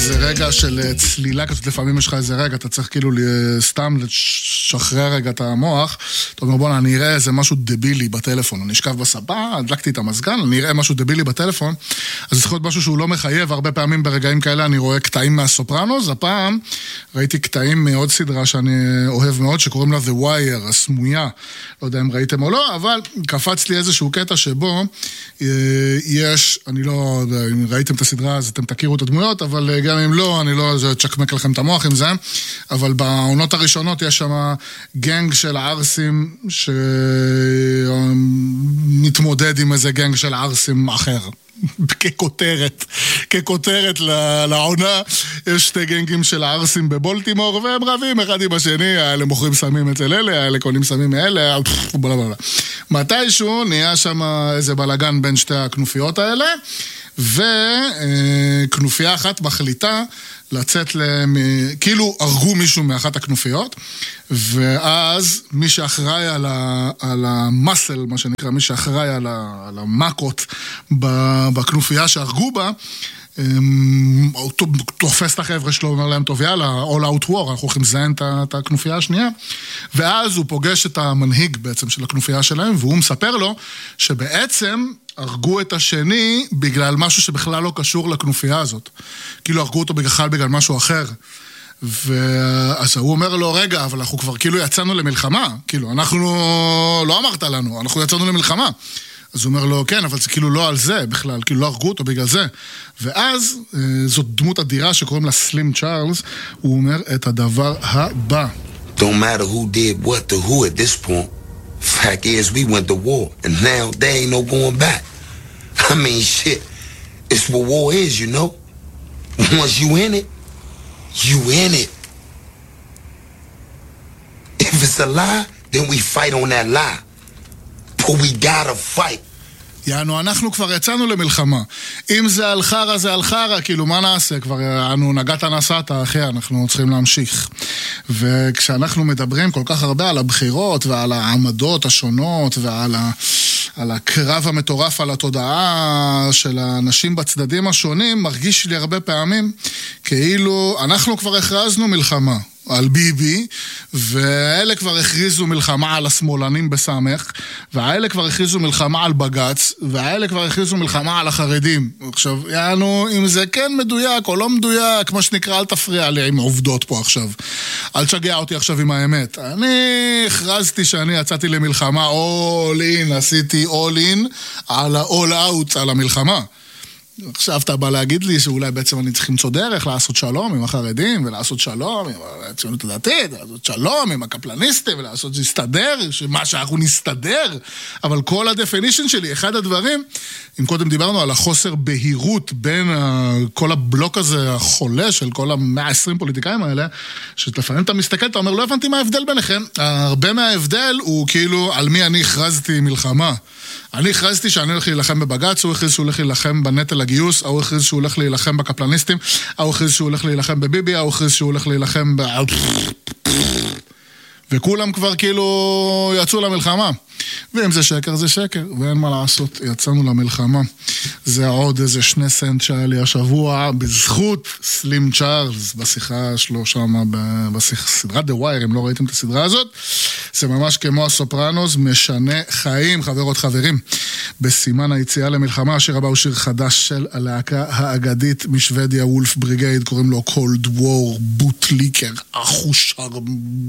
איזה רגע של צלילה כזאת, לפעמים יש לך איזה רגע, אתה צריך כאילו סתם לשחרר רגע את המוח, אתה אומר בוא אני אראה איזה משהו דבילי בטלפון, אני אשכב בספה, הדלקתי את המזגן, אני אראה משהו דבילי בטלפון, אז זה צריך להיות משהו שהוא לא מחייב, הרבה פעמים ברגעים כאלה אני רואה קטעים מהסופרנוס, הפעם ראיתי קטעים מעוד סדרה שאני אוהב מאוד, שקוראים לה The Wire, הסמויה, לא יודע אם ראיתם או לא, אבל קפץ לי איזשהו קטע שבו יש, אני לא יודע, אם ראיתם את הסדרה אז אתם תכירו את הדמויות, אבל גם אם לא, אני לא צ'קמק לכם את המוח עם זה, אבל בעונות הראשונות יש שם גנג של ערסים שמתמודד עם איזה גנג של ערסים אחר. ככותרת לעונה, יש שתי גנגים של הערסים בבולטימור, והם רבים אחד עם השני, האלה מוכרים סמים אצל אלה, האלה קונים סמים מאלה, בלבלה. מתישהו נהיה שם איזה בלגן בין שתי הכנופיות האלה, וכנופיה אחת מחליטה לצאת כאילו הרגו מישהו מאחת הכנופיות, ואז מי שאחראי על המסל, מה שנקרא, מי שאחראי על המקות בכנופיה שהרגו בה, הוא תופס את החבר'ה שלו, אומר להם טוב יאללה, all out war, אנחנו הולכים לזיין את הכנופיה השנייה, ואז הוא פוגש את המנהיג בעצם של הכנופיה שלהם, והוא מספר לו שבעצם הרגו את השני בגלל משהו שבכלל לא קשור לכנופיה הזאת, כאילו הרגו אותו בגלל משהו אחר, ואז הוא אומר לו רגע, אבל אנחנו כבר כאילו יצאנו למלחמה, כאילו אנחנו לא אמרת לנו, אנחנו יצאנו למלחמה, אז הוא אומר לו, כן, אבל זה כאילו לא על זה בכלל, כאילו לא הרגו אותו בגלל זה. ואז זאת דמות אדירה שקוראים לה סלים צ'ארלס, הוא אומר את הדבר הבא. Don't matter who did what to who at this point. Fact is, we went to war, and now there ain't no going back. I mean, shit, it's what war is, you know? Once you in it, you in it. If it's a lie, then we fight on that lie. But we gotta fight. יענו, אנחנו כבר יצאנו למלחמה. אם זה על חרה, זה על חרה, כאילו, מה נעשה? כבר יענו, נגעת נסעת, אחי, אנחנו צריכים להמשיך. וכשאנחנו מדברים כל כך הרבה על הבחירות, ועל העמדות השונות, ועל על הקרב המטורף על התודעה של האנשים בצדדים השונים, מרגיש לי הרבה פעמים, כאילו, אנחנו כבר הכרזנו מלחמה. על ביבי, ואלה כבר הכריזו מלחמה על השמאלנים בסמך, והאלה כבר הכריזו מלחמה על בגץ, והאלה כבר הכריזו מלחמה על החרדים. עכשיו, יענו, אם זה כן מדויק או לא מדויק, מה שנקרא, אל תפריע לי עם עובדות פה עכשיו. אל תשגע אותי עכשיו עם האמת. אני הכרזתי שאני יצאתי למלחמה, all in, עשיתי all in, על ה-all out, על המלחמה. עכשיו אתה בא להגיד לי שאולי בעצם אני צריך למצוא דרך לעשות שלום עם החרדים, ולעשות שלום עם הציונות הדתית, ולעשות שלום עם הקפלניסטים, ולעשות להסתדר, שמה שאנחנו נסתדר, אבל כל הדפינישן שלי, אחד הדברים, אם קודם דיברנו על החוסר בהירות בין כל הבלוק הזה החולה של כל ה-120 פוליטיקאים האלה, שלפעמים אתה מסתכל, אתה אומר, לא הבנתי מה ההבדל ביניכם, הרבה מההבדל הוא כאילו על מי אני הכרזתי מלחמה. אני הכרזתי שאני הולך להילחם בבגץ, הוא הכריז שהוא הולך להילחם בנטל הגיוס, הוא הכריז שהוא הולך להילחם בקפלניסטים, הוא הכריז שהוא הולך להילחם בביבי, הוא הכריז שהוא הולך להילחם וכולם כבר כאילו יצאו למלחמה. ואם זה שקר, זה שקר, ואין מה לעשות, יצאנו למלחמה. זה עוד איזה 2 סנט שהיה לי השבוע, בזכות סלים צ'ארלס, בשיחה שלו שם, בסדרת The Wire, אם לא ראיתם את הסדרה הזאת, זה ממש כמו הסופרנוס, משנה חיים, חברות חברים. בסימן היציאה למלחמה, השיר הבא הוא שיר חדש של הלהקה האגדית משוודיה, וולף בריגייד, קוראים לו Cold War Bootlicker, אחושר